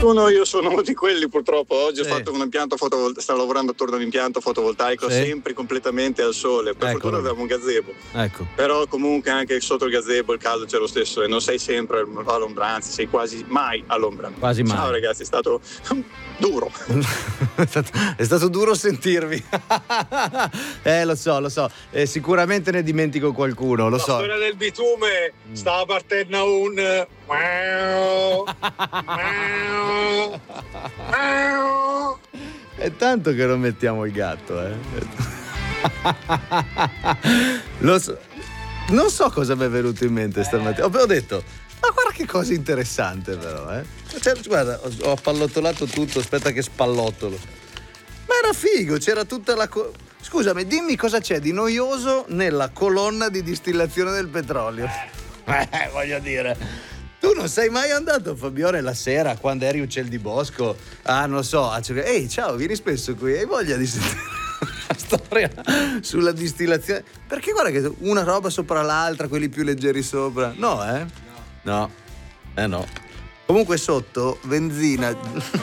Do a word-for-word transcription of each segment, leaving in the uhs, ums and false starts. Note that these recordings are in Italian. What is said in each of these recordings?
Uno, io sono uno di quelli purtroppo. Oggi sì. ho fatto un impianto fotovoltaico, sto lavorando attorno a un impianto fotovoltaico sì. sempre completamente al sole. Per ecco. fortuna avevamo un gazebo. Ecco. Però comunque anche sotto il gazebo il caldo c'è lo stesso e non sei sempre all'ombra, anzi sei quasi mai all'ombra. Quasi mai. Ciao ragazzi, è stato duro. è, stato, è stato duro sentirvi. eh lo so, lo so. Eh, sicuramente ne dimentico qualcuno, lo La so. storia del bitume mm. stava partendo un è tanto che non mettiamo il gatto, eh. Lo so. Non so cosa mi è venuto in mente stamattina. Ho detto, ma guarda che cosa interessante però, eh. Cioè, guarda, ho, ho appallottolato tutto, aspetta che spallottolo. Ma era figo, c'era tutta la... Co- Scusami, dimmi cosa c'è di noioso nella colonna di distillazione del petrolio. Eh, voglio dire... Tu non sei mai andato, Fabione, la sera quando eri uccel di bosco? Ah, non so, a cercare... Ehi, ciao, vieni spesso qui, hai voglia di sentire la storia sulla distillazione? Perché guarda che una roba sopra l'altra, quelli più leggeri sopra. No, eh? No. Eh no. Comunque sotto, benzina...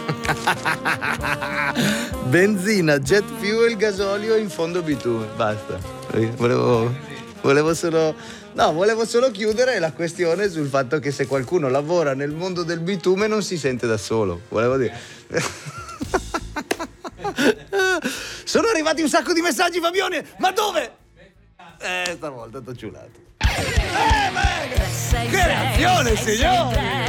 benzina, jet fuel, gasolio, in fondo bitume. Basta. Volevo... Volevo solo... No, volevo solo chiudere la questione sul fatto che se qualcuno lavora nel mondo del bitume non si sente da solo. Volevo dire. Sono arrivati un sacco di messaggi, Fabione. Ma dove? Eh, stavolta t'ho ciulato. Eh, beh, che reazione, signori!